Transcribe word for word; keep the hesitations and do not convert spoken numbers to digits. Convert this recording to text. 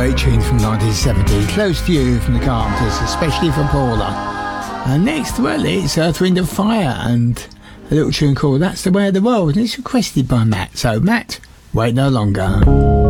great tune from nineteen seventy, Close to You from the Carpenters, especially for Paula. And next, well, it's Earth, Wind and Fire and a little tune called That's the Way of the World, and it's requested by Matt. So Matt, wait no longer.